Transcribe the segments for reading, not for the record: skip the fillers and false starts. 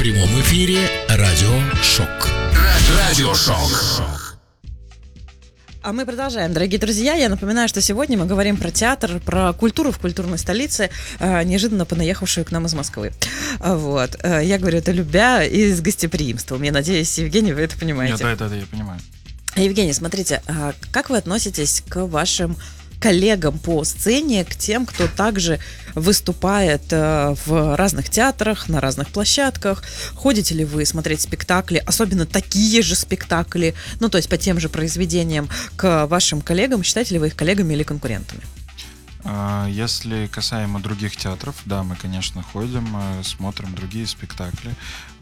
прямом эфире радио «Шок». Радиошок. А мы продолжаем, дорогие друзья. Я напоминаю, что сегодня мы говорим про театр, про культуру в культурной столице, неожиданно понаехавшую к нам из Москвы. Вот. Я говорю это любя и с гостеприимством. Я надеюсь, Евгений, вы это понимаете. Нет, да, я понимаю. Евгений, смотрите, как вы относитесь к вашим коллегам по сцене, к тем, кто также выступает в разных театрах, на разных площадках? Ходите ли вы смотреть спектакли, особенно такие же спектакли, ну, то есть по тем же произведениям, к вашим коллегам? Считаете ли вы их коллегами или конкурентами? Если касаемо других театров, да, мы, конечно, ходим, смотрим другие спектакли.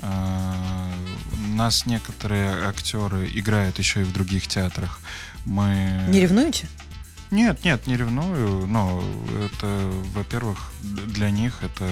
У нас некоторые актеры играют еще и в других театрах. Не ревнуете? Нет, не ревную, но это, во-первых, для них это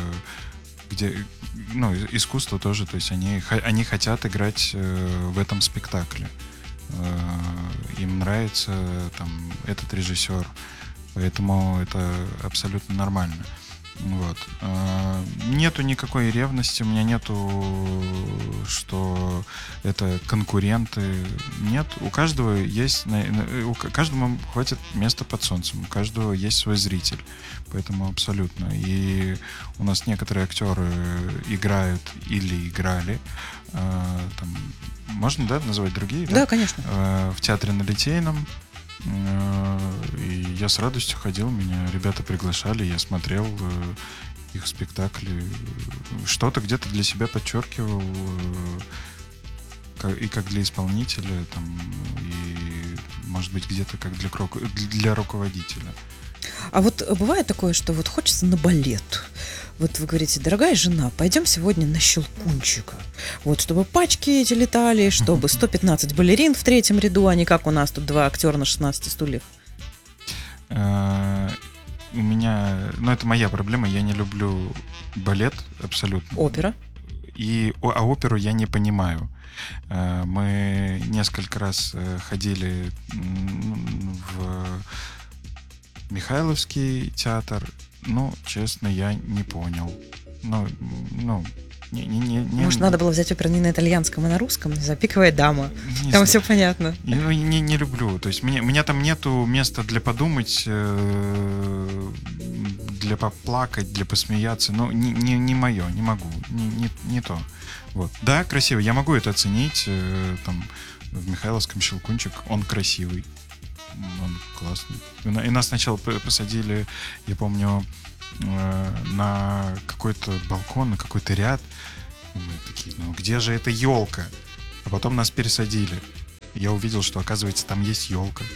искусство тоже, то есть они хотят играть в этом спектакле. Им нравится там этот режиссер, поэтому это абсолютно нормально. Вот. Нету никакой ревности, у меня нету, что это конкуренты. Нет, у каждого есть, каждому хватит места под солнцем, у каждого есть свой зритель, поэтому абсолютно. И у нас некоторые актеры играют или играли, там, можно, да, называть другие? Да, конечно. В театре на Литейном. И я с радостью ходил, меня ребята приглашали, я смотрел их спектакли, что-то где-то для себя подчеркивал, и как для исполнителя, там, и, может быть, где-то как для руководителя. А вот бывает такое, что вот хочется на балет. Вот вы говорите: дорогая жена, пойдем сегодня на Щелкунчика. Вот, чтобы пачки эти летали, чтобы 115 балерин в третьем ряду, а не как у нас тут 2 актера на 16 стульях. У меня, это моя проблема, я не люблю балет абсолютно. Опера? А оперу я не понимаю. Мы несколько раз ходили в Михайловский театр. Честно, я не понял. Может, надо было взять оперу не на итальянском, а на русском? «Запиковая дама». Там все понятно. Не люблю. То есть у меня там нету места для подумать, для поплакать, для посмеяться. Не мое, не могу. Не то. Вот. Да, красиво. Я могу это оценить. Там в Михайловском Щелкунчик, он красивый. Он классный. И нас сначала посадили, я помню, на какой-то балкон, на какой-то ряд. И мы такие: где же эта елка? А потом нас пересадили. Я увидел, что, оказывается, там есть елка.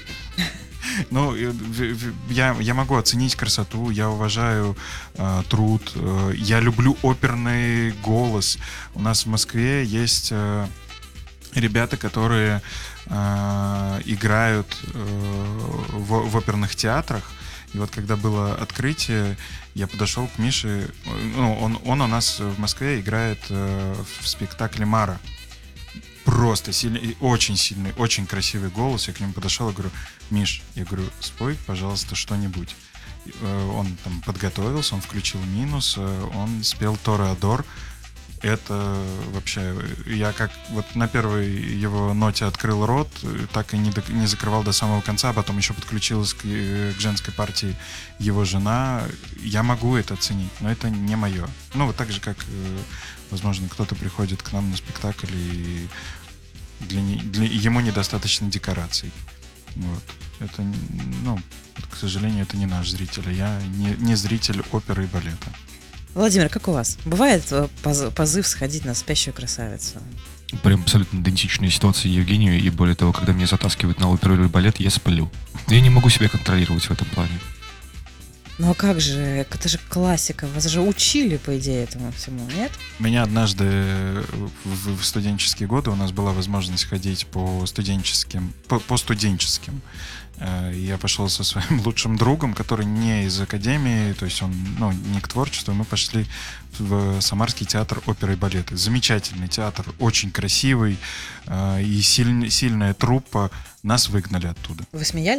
Я могу оценить красоту, я уважаю труд, я люблю оперный голос. У нас в Москве есть ребята, которые играют в оперных театрах. И вот когда было открытие, я подошел к Мише. Он у нас в Москве играет в спектакле «Мара». Просто сильный, очень красивый голос. Я к нему подошел и говорю: Миш, спой, пожалуйста, что-нибудь. Он там подготовился, он включил минус, он спел «Тореадор». Это вообще... Я как вот на первой его ноте открыл рот, так и не закрывал до самого конца, а потом еще подключилась к женской партии его жена. Я могу это оценить, но это не мое. Вот так же, как, возможно, кто-то приходит к нам на спектакль, и ему недостаточно декораций. Вот. Это, к сожалению, это не наш зритель. Я не зритель оперы и балета. Владимир, как у вас? Бывает позыв сходить на «Спящую красавицу»? Прям абсолютно идентичная ситуация Евгению, и более того, когда меня затаскивают на оперу или балет, я сплю. Я не могу себя контролировать в этом плане. А как же? Это же классика. Вас же учили, по идее, этому всему, нет? Меня однажды в студенческие годы у нас была возможность ходить по студенческим. Я пошел со своим лучшим другом, который не из академии, то есть он не к творчеству. Мы пошли в Самарский театр оперы и балета. Замечательный театр, очень красивый, и сильная труппа. Нас выгнали оттуда. Вы смеялись?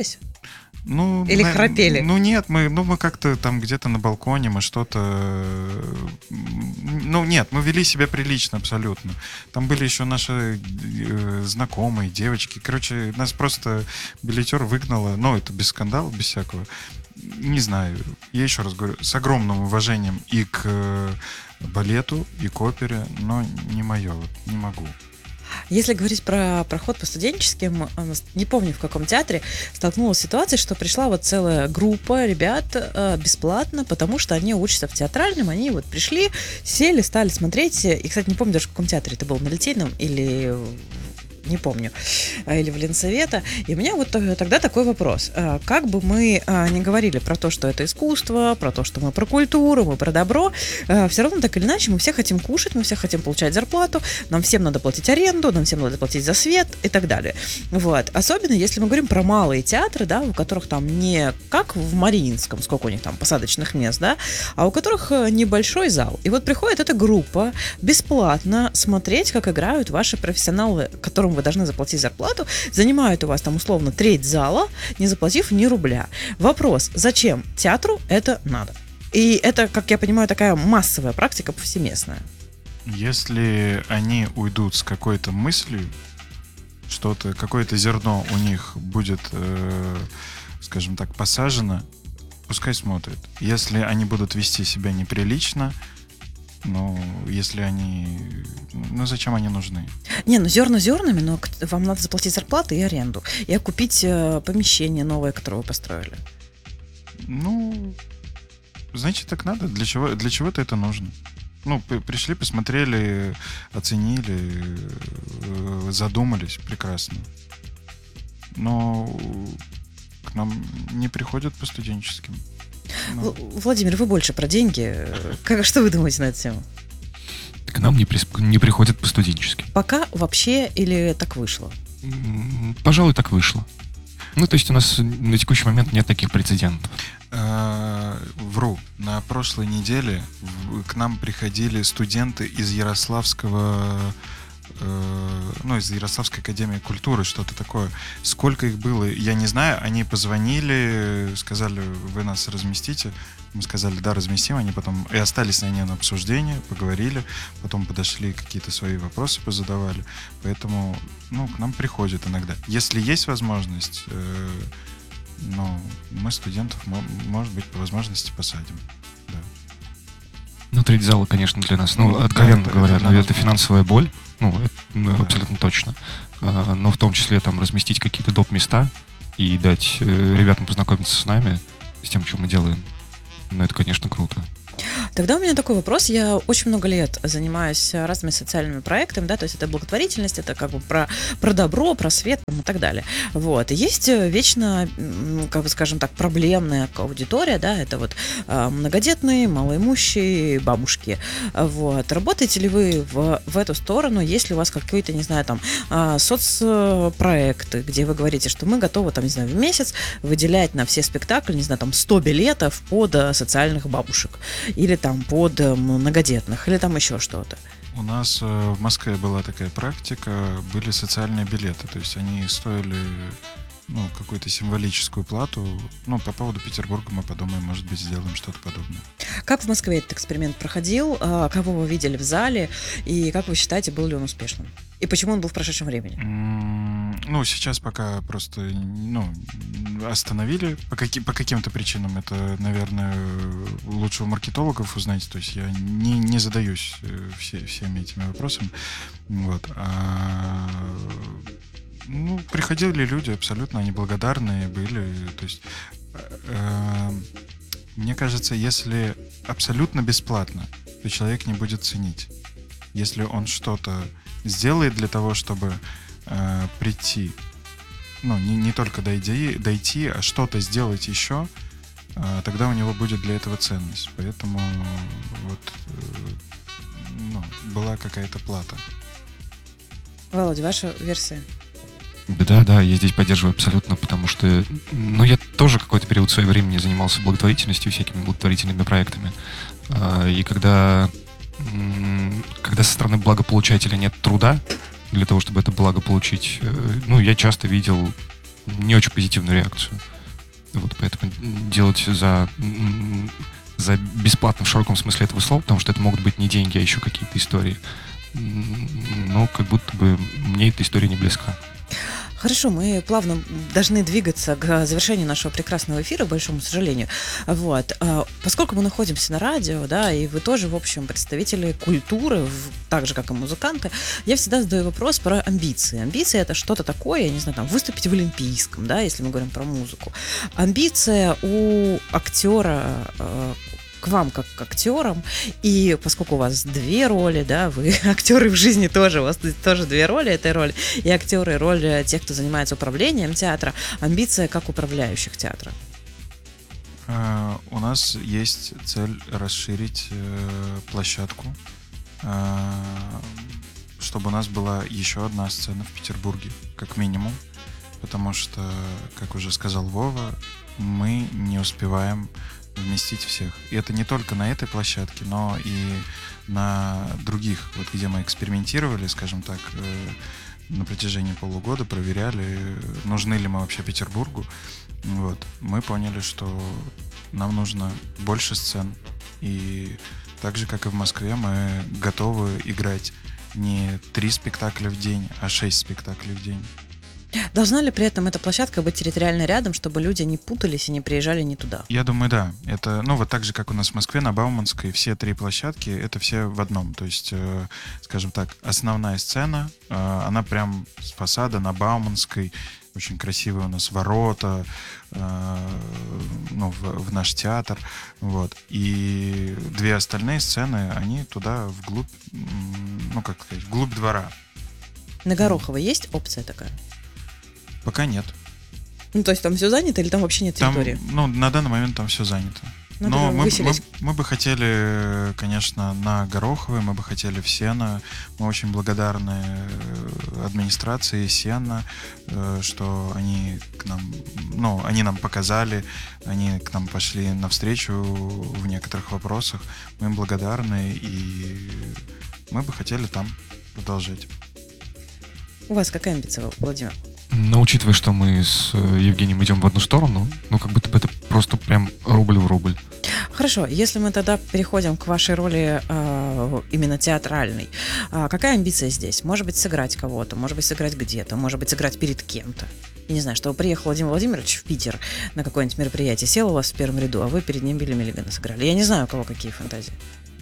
Ну, Или храпели? Ну, нет, мы как-то там где-то на балконе, мы что-то... Ну, нет, мы вели себя прилично абсолютно. Там были еще наши знакомые, девочки. Короче, нас просто билетер выгнала. Ну, это без скандала, без всякого. Не знаю, я еще раз говорю, с огромным уважением и к балету, и к опере, но не мое, вот, не могу. Если говорить про проход по студенческим, не помню, в каком театре, столкнулась с ситуацией, что пришла вот целая группа ребят бесплатно, потому что они учатся в театральном, они вот пришли, сели, стали смотреть, и, кстати, не помню даже, в каком театре это был, на Литейном или... не помню, или в Ленсовета. И у меня вот тогда такой вопрос. Как бы мы ни говорили про то, что это искусство, про то, что мы про культуру, мы про добро, все равно так или иначе мы все хотим кушать, мы все хотим получать зарплату, нам всем надо платить аренду, нам всем надо платить за свет и так далее. Вот. Особенно если мы говорим про малые театры, да, у которых там не как в Мариинском, сколько у них там посадочных мест, да, а у которых небольшой зал. И вот приходит эта группа бесплатно смотреть, как играют ваши профессионалы, которым вы должны заплатить зарплату, занимают у вас там условно треть зала, не заплатив ни рубля. Вопрос, зачем театру это надо? И это, как я понимаю, такая массовая практика повсеместная. Если они уйдут с какой-то мыслью, что-то, какое-то зерно у них будет, скажем так, посажено, пускай смотрят. Если они будут вести себя неприлично, ну, если они... Ну, зачем они нужны? Не, ну зерна зернами, но вам надо заплатить зарплату и аренду. И купить помещение новое, которое вы построили. Ну, значит, так надо. Для чего-то это нужно. Ну, пришли, посмотрели, оценили, задумались. Прекрасно. Но к нам не приходят по студенческим. Ну. Владимир, вы больше про деньги. Что вы думаете на эту тему? К нам не приходят по студенчески. Пока вообще или так вышло? Пожалуй, так вышло. Ну, то есть у нас на текущий момент нет таких прецедентов. Вру. На прошлой неделе к нам приходили студенты из Ярославского... из Ярославской академии культуры, что-то такое. Сколько их было, я не знаю. Они позвонили, сказали, вы нас разместите. Мы сказали, да, разместим. Они потом и остались на нем на обсуждение, поговорили, потом подошли, какие-то свои вопросы позадавали. Поэтому, к нам приходят иногда. Если есть возможность, мы студентов, может быть, по возможности посадим. Да. Ну, треть зала, конечно, для нас, откровенно говоря, это финансовая боль. Это абсолютно точно. Но в том числе там разместить какие-то доп. Места и дать ребятам познакомиться с нами, с тем, что мы делаем. Это, конечно, круто. Тогда у меня такой вопрос. Я очень много лет занимаюсь разными социальными проектами, да, то есть это благотворительность, это как бы про добро, про свет и так далее. Вот. И есть вечно, скажем так, проблемная аудитория, да, это вот многодетные, малоимущие, бабушки. Вот. Работаете ли вы в эту сторону? Есть ли у вас какие-то, не знаю, там, соцпроекты, где вы говорите, что мы готовы, там, не знаю, в месяц выделять на все спектакли, не знаю, там, 100 билетов под социальных бабушек? Или там под многодетных, или там еще что-то. У нас в Москве была такая практика, были социальные билеты, то есть они стоили какую-то символическую плату. По поводу Петербурга мы подумаем, может быть, сделаем что-то подобное. Как в Москве этот эксперимент проходил? Кого вы видели в зале? И как вы считаете, был ли он успешным? И почему он был в прошедшем времени? Сейчас пока просто остановили по каким-то причинам. Это, наверное, лучше у маркетологов узнать. То есть я не задаюсь всеми этими вопросами. Вот. Приходили люди абсолютно, они благодарные были. То есть, мне кажется, если абсолютно бесплатно, то человек не будет ценить. Если он что-то сделает для того, чтобы прийти, не только дойти, а что-то сделать еще, тогда у него будет для этого ценность. Поэтому была какая-то плата. Володя, ваша версия? Да, я здесь поддерживаю абсолютно, потому что, я тоже какой-то период своего времени занимался благотворительностью, всякими благотворительными проектами. И когда со стороны благополучателя нет труда для того, чтобы это благо получить, я часто видел не очень позитивную реакцию. Вот, поэтому делать за бесплатно в широком смысле этого слова, потому что это могут быть не деньги, а еще какие-то истории. Но как будто бы мне эта история не близка. Хорошо, мы плавно должны двигаться к завершению нашего прекрасного эфира, к большому сожалению. Вот. Поскольку мы находимся на радио, да, и вы тоже, в общем, представители культуры, так же, как и музыканты, я всегда задаю вопрос про амбиции. Амбиции — это что-то такое, я не знаю, там, выступить в Олимпийском, да, если мы говорим про музыку. Амбиция у актера к вам как к актерам, и поскольку у вас две роли, да, вы актеры в жизни тоже, у вас тоже две роли, этой роли, и актеры, и роль тех, кто занимается управлением театра, амбиция как управляющих театра. У нас есть цель расширить площадку, чтобы у нас была еще одна сцена в Петербурге, как минимум, потому что, как уже сказал Вова, мы не успеваем вместить всех. И это не только на этой площадке, но и на других, вот где мы экспериментировали, скажем так, на протяжении полугода, проверяли, нужны ли мы вообще Петербургу. Вот. Мы поняли, что нам нужно больше сцен. И так же, как и в Москве, мы готовы играть не 3 спектакля в день, а 6 спектаклей в день. Должна ли при этом эта площадка быть территориально рядом, чтобы люди не путались и не приезжали не туда? Я думаю, да. Это, вот так же, как у нас в Москве, на Бауманской, все 3 площадки, это все в одном. То есть, скажем так, основная сцена, она прям с фасада на Бауманской, очень красивые у нас ворота, в наш театр, вот. И 2 остальные сцены, они туда вглубь, вглубь двора. На Горохово есть опция такая? Пока нет. То есть там все занято или там вообще нет территории? На данный момент там все занято. Но мы бы хотели, конечно, на Гороховой, мы бы хотели в Сено. Мы очень благодарны администрации Сена, что они к нам, они нам показали, они к нам пошли навстречу в некоторых вопросах. Мы им благодарны, и мы бы хотели там продолжать. У вас какая амбиция, Владимир? Но учитывая, что мы с Евгением идем в одну сторону, как будто бы это просто прям рубль в рубль. Хорошо, если мы тогда переходим к вашей роли именно театральной, какая амбиция здесь? Может быть, сыграть кого-то, может быть, сыграть где-то, может быть, сыграть перед кем-то? Я не знаю, что приехал Владимир Владимирович в Питер на какое-нибудь мероприятие, сел у вас в первом ряду, а вы перед ним Билли Миллигана сыграли. Я не знаю, у кого какие фантазии.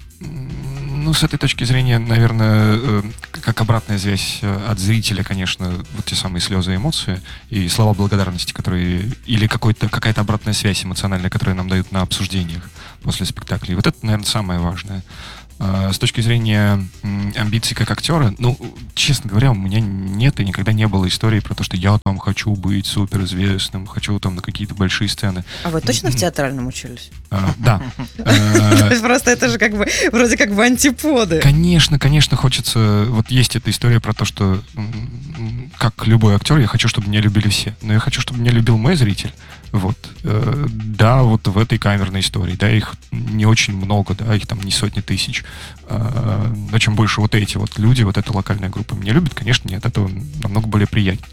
С этой точки зрения, наверное, как обратная связь от зрителя, конечно, вот те самые слезы и эмоции, и слова благодарности, которые, или какая-то обратная связь эмоциональная, которую нам дают на обсуждениях после спектаклей. Вот это, наверное, самое важное. С точки зрения амбиций как актера, честно говоря, у меня нет и никогда не было истории про то, что я там хочу быть суперизвестным, хочу там на какие-то большие сцены. А вы точно в театральном учились? Да. Просто это же вроде как бы антиподы. Конечно, хочется... Вот есть эта история про то, что как любой актер, я хочу, чтобы меня любили все. Но я хочу, чтобы меня любил мой зритель. Вот. Да, вот в этой камерной истории, да, их не очень много, да, их там не сотни тысяч. Но чем больше вот эти вот люди, вот эта локальная группа меня любит, конечно, мне от этого намного более приятно.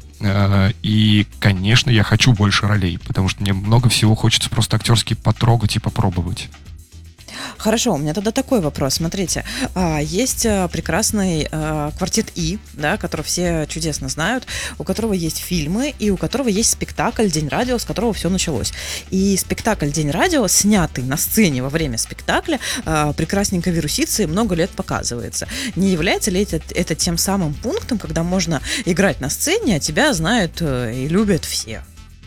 И, конечно, я хочу больше ролей, потому что мне много всего хочется просто актерски потрогать и попробовать. Хорошо, у меня тогда такой вопрос. Смотрите, есть прекрасный квартет И, да, который все чудесно знают, у которого есть фильмы и у которого есть спектакль «День радио», с которого все началось. И спектакль «День радио», снятый на сцене во время спектакля, прекрасненько вирусится и много лет показывается. Не является ли это тем самым пунктом, когда можно играть на сцене, а тебя знают и любят все?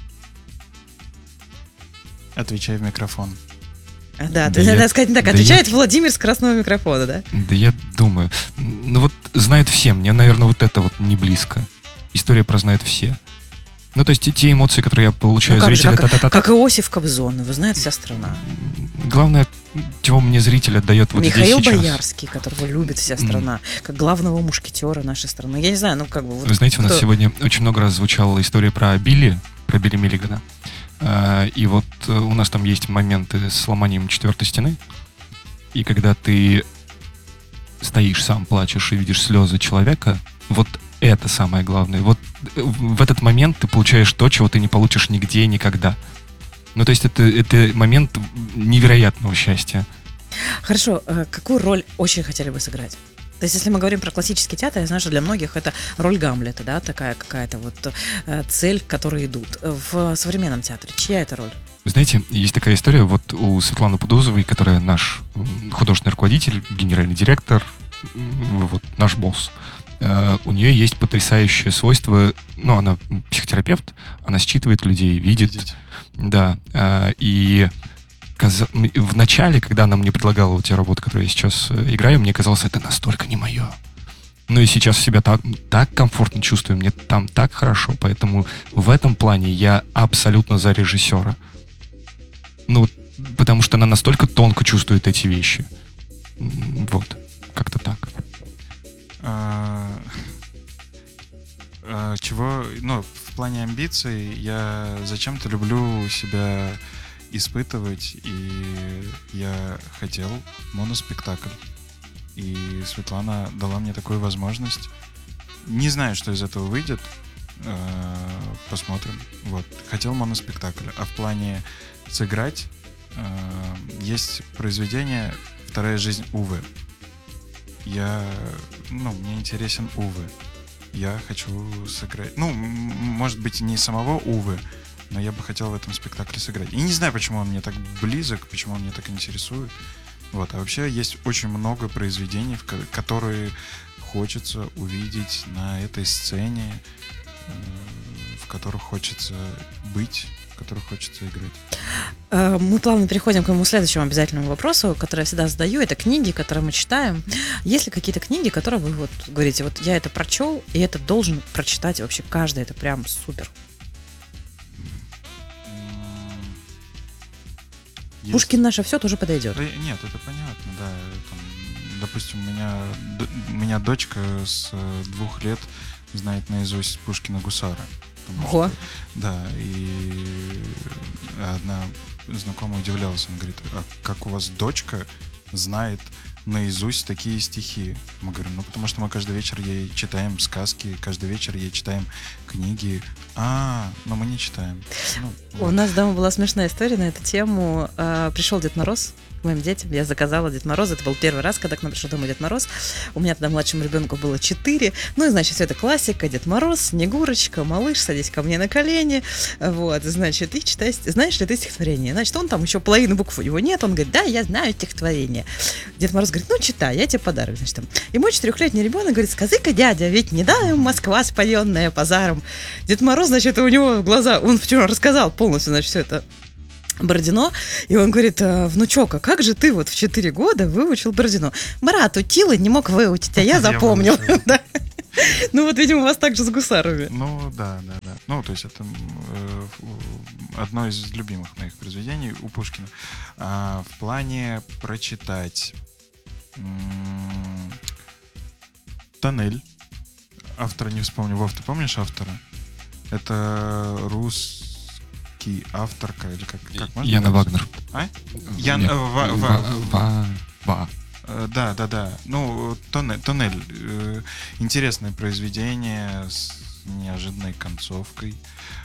Отвечай в микрофон. Да, надо сказать так, отвечает Владимир с красного микрофона, да? Да я думаю. Знают все, мне, наверное, вот это вот не близко. История про знают все. То есть те эмоции, которые я получаю зрителя... Как Иосиф Кобзон, его знает вся страна. Главное, чего мне зритель отдает вот Михаил здесь сейчас. Боярский, которого любит вся страна, как главного мушкетера нашей страны. Я не знаю, Вы знаете, у нас сегодня очень много раз звучала история про Билли Миллигана. И вот у нас там есть моменты с ломанием 4-й стены. И когда ты стоишь сам, плачешь и видишь слезы человека, вот это самое главное. Вот в этот момент ты получаешь то, чего ты не получишь нигде и никогда. Ну, то есть это момент невероятного счастья. Хорошо, какую роль очень хотели бы сыграть? То есть, если мы говорим про классический театр, я знаю, что для многих это роль Гамлета, да, такая какая-то вот цель, к которой идут. В современном театре чья это роль? Вы знаете, есть такая история вот у Светланы Пудозовой, которая наш художественный руководитель, генеральный директор, вот наш босс. У нее есть потрясающее свойство, ну, она психотерапевт, она считывает людей, видит. Да, и в начале, когда она мне предлагала вот те работы, которые я сейчас играю, мне казалось, это настолько не мое. Ну и сейчас себя так комфортно чувствую, мне там так хорошо, поэтому в этом плане я абсолютно за режиссера. Ну, потому что она настолько тонко чувствует эти вещи. Вот, как-то так. Ну, в плане амбиций я зачем-то люблю себя испытывать, и я хотел моноспектакль. И Светлана дала мне такую возможность. Не знаю, что из этого выйдет. Посмотрим. Вот. Хотел моноспектакль. А в плане сыграть есть произведение «Вторая жизнь Уве». Мне интересен Уве. Я хочу сыграть. Ну, может быть, не самого Уве, но я бы хотел в этом спектакле сыграть. И не знаю, почему он мне так близок, почему он меня так интересует. Вот. А вообще есть очень много произведений, которые хочется увидеть на этой сцене, в которых хочется быть, в которых хочется играть. Мы плавно переходим к моему следующему обязательному вопросу, который я всегда задаю. Это книги, которые мы читаем. Есть ли какие-то книги, которые вы вот говорите, вот я это прочел, и это должен прочитать вообще каждый, это прям супер? Пушкин наше все тоже подойдет. Да, нет, это понятно, да. Там, допустим, у меня дочка с 2 лет знает наизусть Пушкина «Гусара». Ого. Да, и одна знакомая удивлялась, она говорит, а как у вас дочка знает наизусть такие стихи? Мы говорим, потому что мы каждый вечер ей читаем сказки, каждый вечер ей читаем книги. Но мы не читаем. У нас дома была смешная история на эту тему. Пришел Дед Мороз к моим детям, я заказала Дед Мороза. Это был первый раз, когда к нам пришел домой Дед Мороз. У меня тогда младшему ребенку было 4. Ну и, значит, все это классика. Дед Мороз, Снегурочка, малыш, садись ко мне на колени. Вот, значит, и читай. Знаешь ли ты стихотворение? Значит, он там еще половину букв его нет. Он говорит, да, я знаю стихотворение. Дед Мороз говорит, читай, я тебе подарок. Значит, там. И мой 4-летний ребенок говорит, скажи-ка, дядя, ведь не дай Москва споенная позаром. Дед Мороз, значит, у него глаза, он вчера рассказал полностью, значит, все это Бородино, и он говорит, внучок, а как же ты вот в 4 года выучил Бородино? Брат учил и не мог выучить, а я запомнил. Ну вот, видимо, у вас так же с гусарами. Ну, да. Ну, то есть это одно из любимых моих произведений у Пушкина. В плане прочитать «Тоннель». Автора не вспомню. Вов, ты помнишь автора? Это русский авторка, или как можно? Яна Вагнер. Да. Ну, «Тоннель». Интересное произведение с неожиданной концовкой.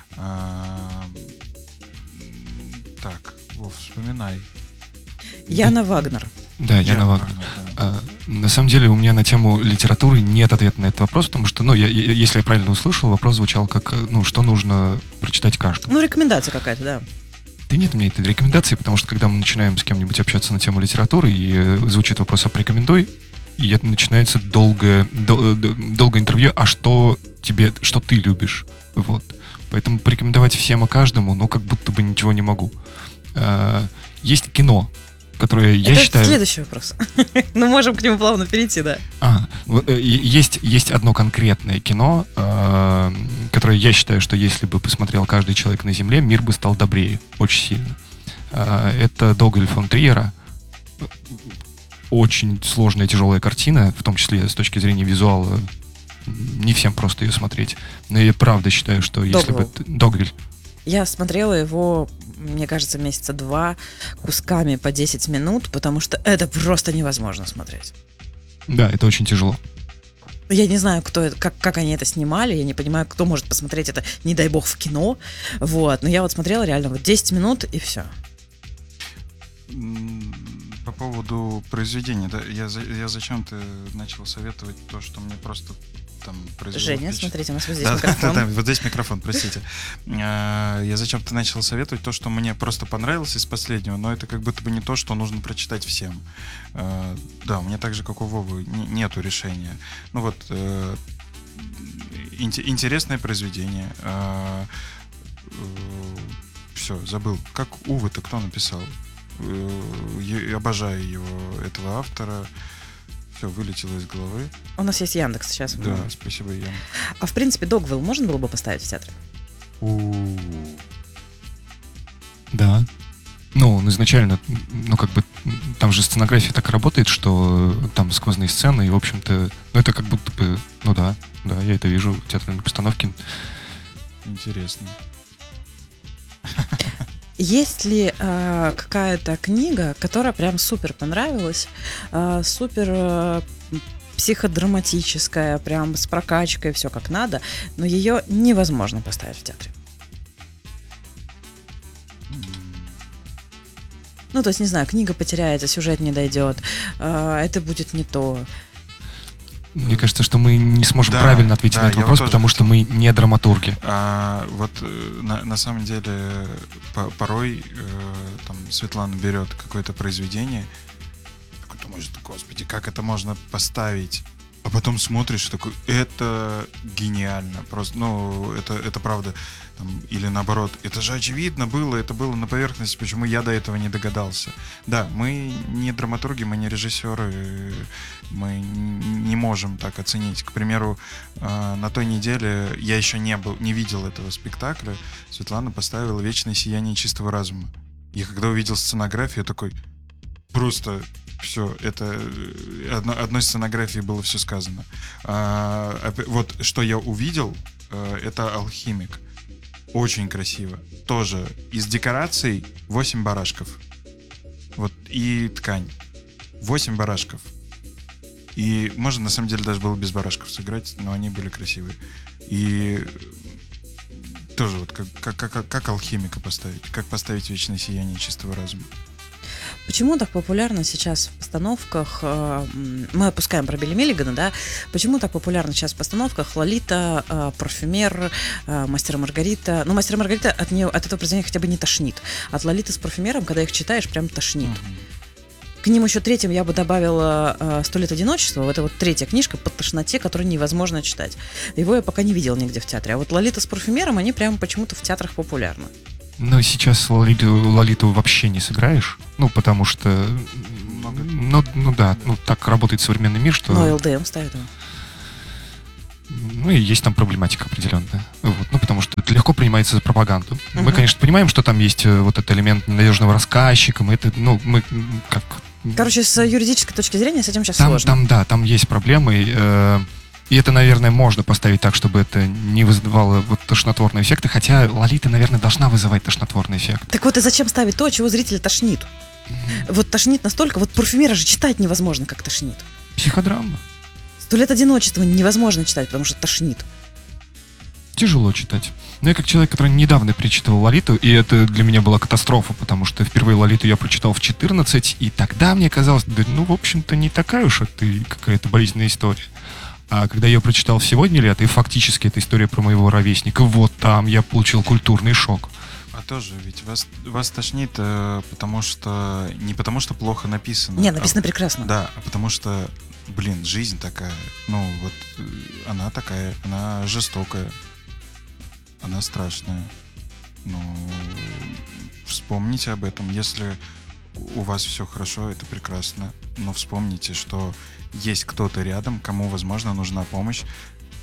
Так, Вов, вспоминай. Яна Вагнер. Да, Яна Вагнер. На самом деле у меня на тему литературы нет ответа на этот вопрос, потому что, если я правильно услышал, вопрос звучал как, что нужно прочитать каждому. Ну, рекомендация какая-то, да. Да нет у меня этой рекомендации, потому что когда мы начинаем с кем-нибудь общаться на тему литературы, и звучит вопрос «а порекомендуй», и это начинается долгое интервью, а что ты любишь? Вот. Поэтому порекомендовать всем и каждому, как будто бы ничего не могу. Есть кино, которое я считаю... Это следующий вопрос. Ну, можем к нему плавно перейти, да. Есть одно конкретное кино, которое я считаю, что если бы посмотрел каждый человек на Земле, мир бы стал добрее. Очень сильно. Это «Доголь фон Триера». Очень сложная, тяжелая картина, в том числе с точки зрения визуала. Не всем просто ее смотреть. Но я правда считаю, что если бы... «Доголь». Я смотрела его, мне кажется, месяца 2 кусками по 10 минут, потому что это просто невозможно смотреть. Да, это очень тяжело. Я не знаю, кто это, как они это снимали, я не понимаю, кто может посмотреть это, не дай бог, в кино. Вот. Но я вот смотрела реально вот 10 минут и все. По поводу произведения, да, я зачем-то начал советовать то, что мне просто там произвело Женя, впечатление. смотрите, у нас вот здесь Да, микрофон. да, вот здесь микрофон, простите. Я зачем-то начал советовать то, что мне просто понравилось из последнего, но это как будто бы не то, что нужно прочитать всем. Да, у меня так же, как у Вовы, нету решения. Ну вот, интересное произведение. Все, забыл. Как Увы-то кто написал? Я обожаю его, этого автора. Все, вылетело из головы. У нас есть Яндекс сейчас. Да, спасибо, Ян. А в принципе, Догвилл можно было бы поставить в театре? Да. Ну, он изначально, ну, как бы, там же сценография так работает, что там сквозные сцены, и, в общем-то, ну, это как будто бы, ну да, я это вижу в театральной постановке. Интересно. Есть ли какая-то книга, которая прям супер понравилась, супер психодраматическая, прям с прокачкой, все как надо, но ее невозможно поставить в театре? Ну, то есть, не знаю, книга потеряется, сюжет не дойдет, это будет не то. Мне кажется, что мы не сможем Да, правильно ответить да, на этот я вопрос, вот тоже потому что мы не драматурги. Вот на самом деле порой там Светлана берет какое-то произведение, такой думаешь, господи, как это можно поставить? А потом смотришь, такой, это гениально. Просто, ну, это правда. Там, или наоборот, это же очевидно было, это было на поверхности, почему я до этого не догадался. Да, мы не драматурги, мы не режиссеры, мы не можем так оценить. К примеру, на той неделе я еще не видел этого спектакля. Светлана поставила «Вечное сияние чистого разума». И когда увидел сценографию, я такой, просто... Все, это одной сценографии было все сказано. Вот что я увидел, это «Алхимик». Очень красиво. Тоже из декораций 8 барашков. Вот, и ткань. 8 барашков. И можно, на самом деле, даже было без барашков сыграть, но они были красивые. И тоже вот как «Алхимика» поставить. Как поставить «Вечное сияние чистого разума». Почему так популярно сейчас в постановках, мы опускаем про Билли Миллигана, да, почему так популярно сейчас в постановках «Лолита», «Парфюмер», «Мастер и Маргарита»? Ну, «Мастер и Маргарита» от этого произведения хотя бы не тошнит. От «Лолиты» с «Парфюмером», когда их читаешь, прям тошнит. К ним еще третьим я бы добавила «100 лет одиночества». Это вот третья книжка по тошноте, которую невозможно читать. Его я пока не видела нигде в театре. А вот «Лолита» с «Парфюмером», они прям почему-то в театрах популярны. Но сейчас Лолиту вообще не сыграешь, ну, потому что, ну да, ну, так работает современный мир, что... Но ЛДМ ставят его. Ну, и есть там проблематика определенная. Вот, ну, потому что это легко принимается за пропаганду. Мы, конечно, понимаем, что там есть вот этот элемент надежного рассказчика, мы это, ну, мы как... Короче, с юридической точки зрения с этим сейчас сложно. Там есть проблемы. И это, наверное, можно поставить так, чтобы это не вызывало вот тошнотворные эффекты. Хотя Лолита, наверное, должна вызывать тошнотворный эффект. Так вот и зачем ставить то, чего зрителя тошнит? Вот тошнит настолько... Вот «Парфюмера» же читать невозможно, как тошнит. Психодрама. «100 лет одиночества» невозможно читать, потому что тошнит. Тяжело читать. Но я как человек, который недавно перечитывал Лолиту, и это для меня была катастрофа, потому что впервые Лолиту я прочитал в 14, и тогда мне казалось, да, ну, в общем-то, не такая уж это какая-то болезненная история. А когда я ее прочитал в сегодня лет, и фактически это история про моего ровесника, вот там я получил культурный шок. А тоже, ведь вас тошнит, потому что... Не потому что плохо написано. Не, написано прекрасно. Да, а потому что, блин, жизнь такая. Ну, вот она такая, она жестокая. Она страшная. Ну, вспомните об этом. Если у вас все хорошо, это прекрасно. Но вспомните, что есть кто-то рядом, кому, возможно, нужна помощь,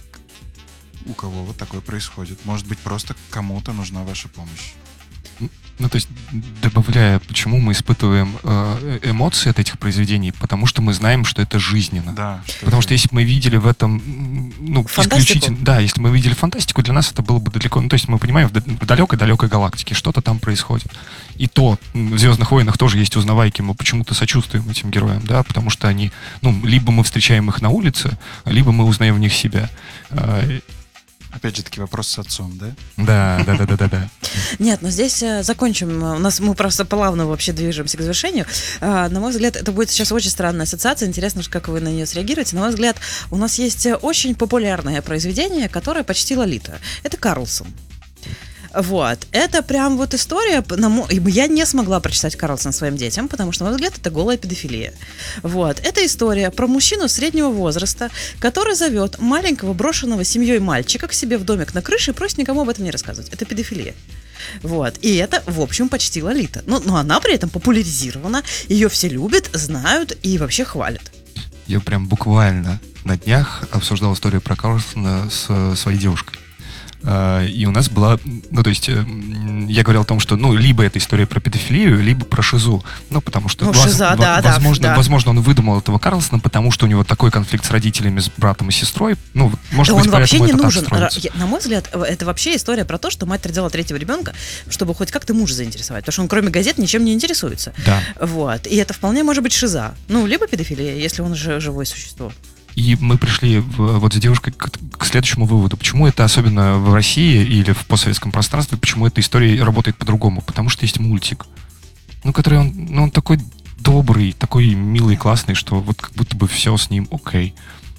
у кого вот такое происходит. Может быть, просто кому-то нужна ваша помощь. Ну, то есть, добавляя, почему мы испытываем эмоции от этих произведений, потому что мы знаем, что это жизненно. Да. Потому что если бы мы видели в этом, ну, Фантастику? исключительно... Да, если бы мы видели фантастику, для нас это было бы далеко. Ну, то есть мы понимаем, в далекой-далекой галактике что-то там происходит. И то в «Звездных войнах» тоже есть узнавайки, мы почему-то сочувствуем этим героям, да, потому что они, ну, либо мы встречаем их на улице, либо мы узнаем в них себя. Опять же таки вопрос с отцом, да? Да. Нет, но здесь закончим. Мы просто плавно вообще движемся к завершению. На мой взгляд, это будет сейчас очень странная ассоциация. Интересно, как вы на нее среагируете. На мой взгляд, у нас есть очень популярное произведение, которое почти Лолита. Это Карлсон. Вот. Это прям вот история. Я не смогла прочитать Карлсона своим детям, потому что, на мой взгляд, это голая педофилия. Вот. Это история про мужчину среднего возраста, который зовет маленького брошенного семьей мальчика к себе в домик на крыше и просит никому об этом не рассказывать. Это педофилия. Вот. И это, в общем, почти Лолита. Но она при этом популяризирована, ее все любят, знают и вообще хвалят. Я прям буквально на днях обсуждал историю про Карлсона с своей девушкой. И у нас была, ну, то есть, я говорил о том, что, ну, либо это история про педофилию, либо про шизу. Ну, потому что, шиза, возможно, он выдумал этого Карлсона, потому что у него такой конфликт с родителями, с братом и сестрой. Ну, может быть, он вообще поэтому не это нужен. так строится. На мой взгляд, это вообще история про то, что мать родила третьего ребенка, чтобы хоть как-то мужа заинтересовать. Потому что он, кроме газет, ничем не интересуется. Да. Вот. И это вполне может быть шиза. Ну, либо педофилия, если он же живое существо. И мы пришли вот с девушкой к следующему выводу. Почему это, особенно в России или в постсоветском пространстве, почему эта история работает по-другому? Потому что есть мультик, ну, который он такой добрый, такой милый, классный, что вот как будто бы все с ним окей.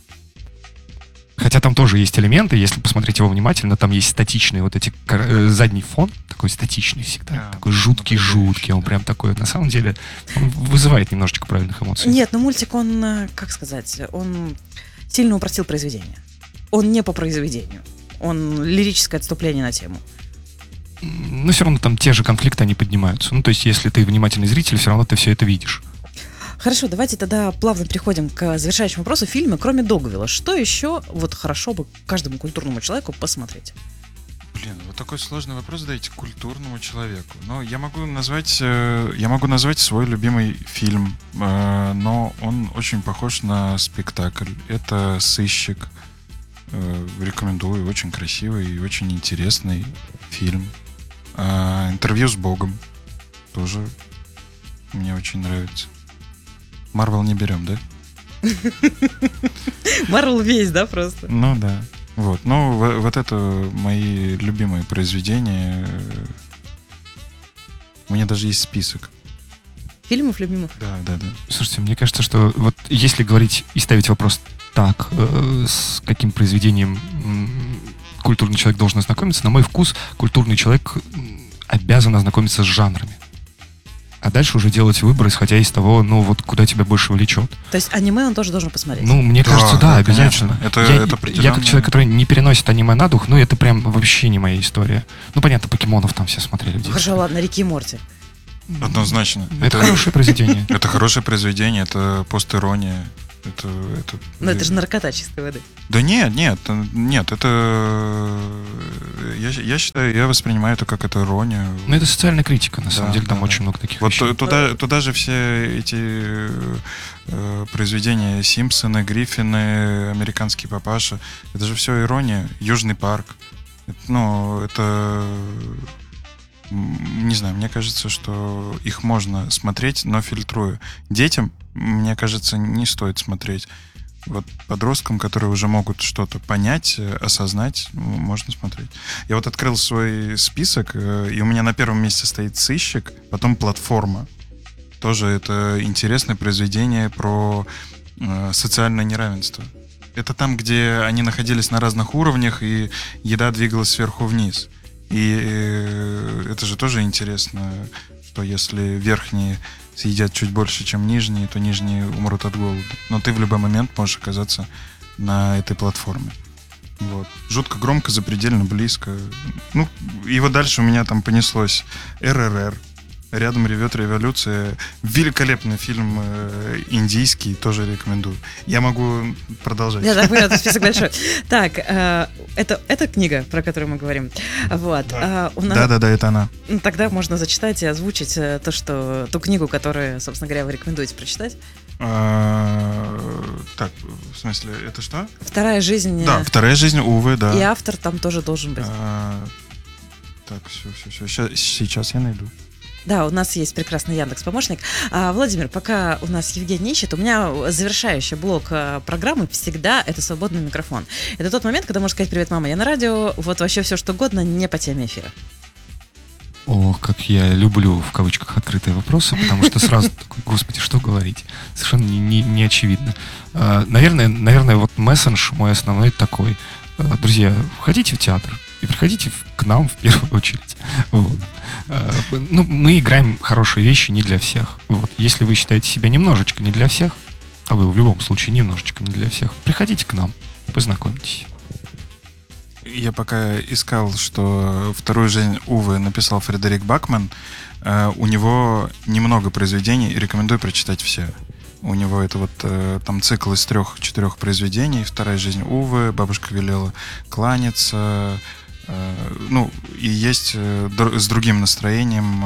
Хотя там тоже есть элементы, если посмотреть его внимательно, там есть статичный вот эти задний фон, такой статичный всегда, такой жуткий, он прям такой, на самом деле, он вызывает немножечко правильных эмоций. Нет, но мультик, он, как сказать, он сильно упростил произведение. Он не по произведению, он лирическое отступление на тему. Но все равно там те же конфликты, они поднимаются. Ну, то есть, если ты внимательный зритель, все равно ты все это видишь. Хорошо, давайте тогда плавно переходим к завершающему вопросу. Фильма, кроме Догвилла, что еще вот хорошо бы каждому культурному человеку посмотреть? Блин, вот такой сложный вопрос задаете культурному человеку. Но я могу назвать свой любимый фильм, но он очень похож на спектакль. Это «Сыщик». Рекомендую, очень красивый и очень интересный фильм. «Интервью с Богом» тоже мне очень нравится. Марвел не берем, да? Марвел весь, да, просто? Ну да. Вот. Ну, вот это мои любимые произведения. У меня даже есть список. Фильмов любимых? Да. Слушайте, мне кажется, что вот если говорить и ставить вопрос так, с каким произведением культурный человек должен ознакомиться, на мой вкус, культурный человек обязан ознакомиться с жанрами. А дальше уже делать выбор, исходя из того, ну, вот куда тебя больше влечет. То есть аниме он тоже должен посмотреть? Ну, мне кажется, да, обязательно. Это я как человек, который не переносит аниме на дух, ну, это прям вообще не моя история. Ну, понятно, покемонов там все смотрели. Хорошо, ладно, Рики и Морти. Однозначно. Это хорошее произведение. Это хорошее произведение, это постирония. Но это же наркота чистой воды. Да нет, это... Я считаю, я воспринимаю это как это ирония. Ну, это социальная критика, на самом деле, там очень много таких вещей. Вот туда же все эти произведения Симпсоны, Гриффины, Американский папаша, это же все ирония. Южный парк. Это... Не знаю, мне кажется, что их можно смотреть, но фильтруя. Детям, мне кажется, не стоит смотреть. Вот подросткам, которые уже могут что-то понять, осознать, можно смотреть. Я вот открыл свой список, и у меня на первом месте стоит «Сыщик», потом «Платформа». Тоже это интересное произведение про социальное неравенство. Это там, где они находились на разных уровнях, и еда двигалась сверху вниз. И это же тоже интересно, что если верхние съедят чуть больше, чем нижние, то нижние умрут от голода. Но ты в любой момент можешь оказаться на этой платформе. Вот. Жутко громко, запредельно близко. Ну, и вот дальше у меня там понеслось РРР. «Рядом ревет революция». Великолепный фильм индийский, тоже рекомендую. Я могу продолжать. Я так поняла, список большой. Так, Это книга, про которую мы говорим. Вот. У нас... Да, это она. Тогда можно зачитать и озвучить ту книгу, которую, собственно говоря, вы рекомендуете прочитать. Так, в смысле, это что? «Вторая жизнь». Да, «Вторая жизнь» Увы, да. И автор там тоже должен быть. Так, все. Сейчас я найду. Да, у нас есть прекрасный Яндекс.Помощник. Владимир, пока у нас Евгений ищет, у меня завершающий блок программы всегда это свободный микрофон. Это тот момент, когда можно сказать: «Привет, мама, я на радио», вот вообще все что угодно, не по теме эфира. О, как я люблю, в кавычках, открытые вопросы, потому что сразу такой, господи, что говорить? Совершенно не очевидно. Наверное, вот мессендж мой основной такой. Друзья, ходите в театр и приходите к нам в первую очередь. Вот. Ну, мы играем хорошие вещи не для всех. Вот. Если вы считаете себя немножечко не для всех, а вы в любом случае немножечко не для всех, приходите к нам, познакомьтесь. Я пока искал, что «Вторую жизнь Увы» написал Фредерик Бакман. У него немного произведений, и рекомендую прочитать все. У него это вот там цикл из 3-4 произведений. «Вторая жизнь Увы», «Бабушка велела кланяться». Ну, и есть с другим настроением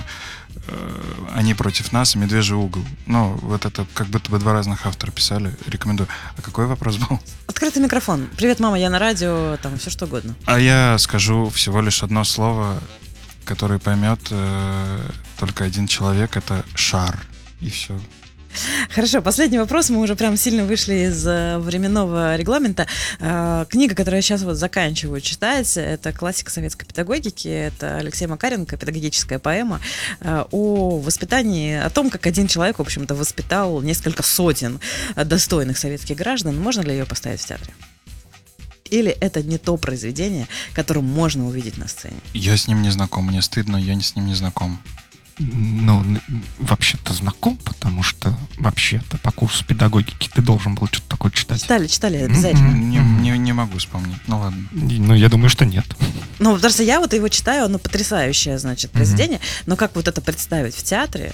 «Они против нас» и «Медвежий угол». Ну, вот это как будто бы два разных автора писали. Рекомендую. А какой вопрос был? Открытый микрофон. «Привет, мама, я на радио», там все что угодно. А я скажу всего лишь одно слово, которое поймет только один человек. Это «шар». И все. Хорошо, последний вопрос. Мы уже прям сильно вышли из временного регламента. Книга, которую я сейчас вот заканчиваю читать, это классика советской педагогики. Это Алексей Макаренко, педагогическая поэма о воспитании, о том, как один человек, в общем-то, воспитал несколько сотен достойных советских граждан. Можно ли ее поставить в театре? Или это не то произведение, которое можно увидеть на сцене? Я с ним не знаком, мне стыдно, я с ним не знаком. Ну, вообще-то знаком, потому что вообще-то по курсу педагогики ты должен был что-то такое читать. Читали обязательно. Не могу вспомнить, ну ладно. Ну, я думаю, что нет. Ну, потому что я вот его читаю, оно потрясающее, значит, произведение, но как вот это представить в театре?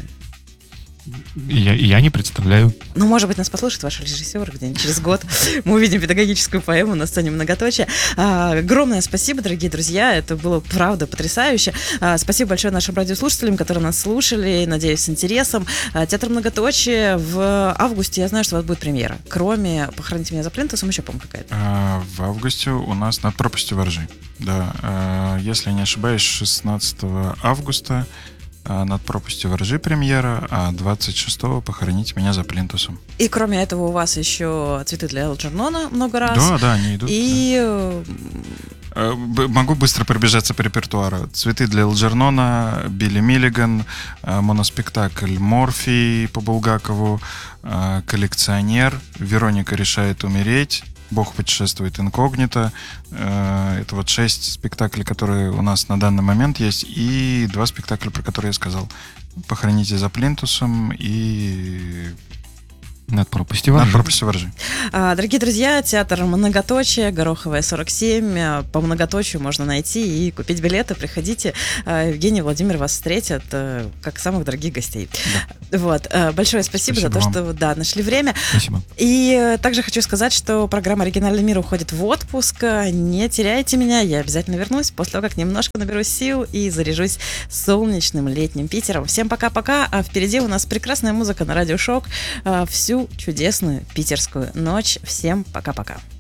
Я не представляю. Ну, может быть, нас послушает ваш режиссер где-нибудь через год. Мы увидим педагогическую поэму на сцене «Многоточие». Огромное спасибо, дорогие друзья. Это было, правда, потрясающе. Спасибо большое нашим радиослушателям, которые нас слушали. Надеюсь, с интересом. Театр «Многоточие» в августе. Я знаю, что у вас будет премьера. Кроме «Похороните меня за плинтусом», еще, по-моему, какая-то. В августе у нас «Над пропастью воржи». Да. Если я не ошибаюсь, 16 августа «Над пропастью воржи» премьера, а 26-го «Похороните меня за плинтусом». И кроме этого у вас еще «Цветы для Элджернона» много раз. Да, они идут. И... Да. Могу быстро пробежаться по репертуару. «Цветы для Элджернона», «Билли Миллиган», моноспектакль «Морфий» по Булгакову, «Коллекционер», «Вероника решает умереть», «Бог путешествует инкогнито». Это вот 6 спектаклей, которые у нас на данный момент есть, и 2 спектакля, про которые я сказал. «Похороните за плинтусом» и «Над пропастью воржи». «Над пропастью воржи». Дорогие друзья, театр «Многоточие», Гороховая, 47. По «Многоточию» можно найти и купить билеты. Приходите. Евгений и Владимир вас встретят как самых дорогих гостей. Да. Вот. Большое спасибо за то, вам. что нашли время. Спасибо. И также хочу сказать, что программа «Оригинальный мир» уходит в отпуск. Не теряйте меня, я обязательно вернусь после того, как немножко наберусь сил и заряжусь солнечным летним Питером. Всем пока-пока. А впереди у нас прекрасная музыка на Радио Шок. Всю чудесную питерскую ночь. Всем пока-пока.